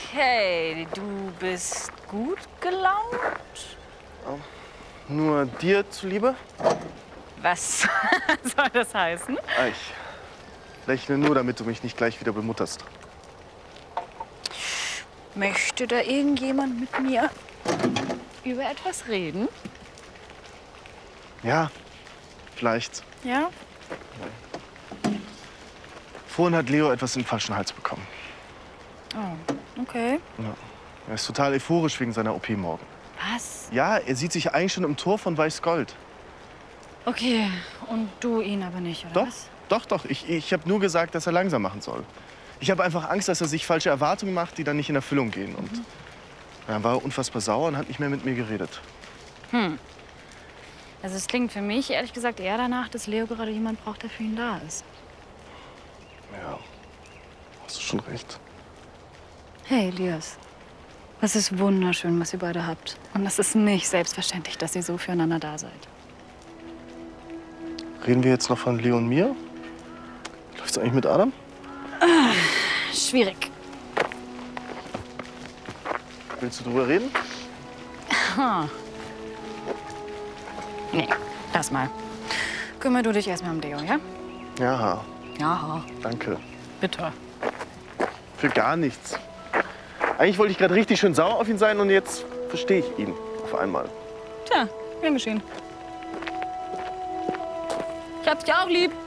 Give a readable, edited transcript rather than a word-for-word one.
Okay, du bist gut gelaunt? Nur dir zuliebe? Was soll das heißen? Ich lächle nur, damit du mich nicht gleich wieder bemutterst. Möchte da irgendjemand mit mir über etwas reden? Ja, vielleicht. Ja? Vorhin hat Leo etwas in den falschen Hals bekommen. Oh, okay. Ja. Er ist total euphorisch wegen seiner OP morgen. Was? Ja, er sieht sich eigentlich schon im Tor von Weiß-Gold. Okay, und du ihn aber nicht, oder Doch, was? doch. Ich habe nur gesagt, dass er langsam machen soll. Ich habe einfach Angst, dass er sich falsche Erwartungen macht, die dann nicht in Erfüllung gehen. Und dann war er unfassbar sauer und hat nicht mehr mit mir geredet. Also es klingt für mich, ehrlich gesagt, eher danach, dass Leo gerade jemand braucht, der für ihn da ist. Ja, hast du schon recht. Hey, Elias. Es ist wunderschön, was ihr beide habt. Und es ist nicht selbstverständlich, dass ihr so füreinander da seid. Reden wir jetzt noch von Leo und mir? Läuft's eigentlich mit Adam? Schwierig. Willst du drüber reden? Nee, lass mal. Kümmer du dich erstmal um Leo, ja? Ja, Ja, danke. bitte. Für gar nichts. Eigentlich wollte ich gerade richtig schön sauer auf ihn sein und jetzt verstehe ich ihn auf einmal. Tja, gern geschehen. Ich hab's dir auch lieb.